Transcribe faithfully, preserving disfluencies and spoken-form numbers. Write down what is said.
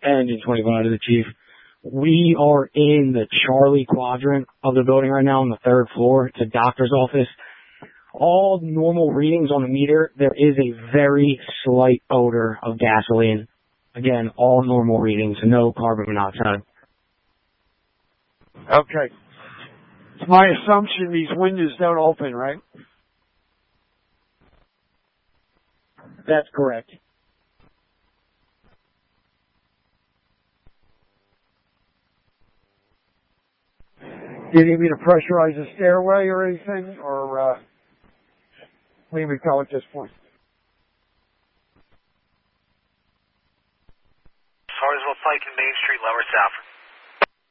Engine twenty-five to the chief. We are in the Charlie quadrant of the building right now on the third floor. It's a doctor's office. All normal readings on the meter, there is a very slight odor of gasoline. Again, all normal readings, no carbon monoxide. Okay. It's my assumption these windows don't open, right? That's correct. Do you need me to pressurize the stairway or anything, or uh, leave it go at this point? Carswell Pike and Main Street, Lower South.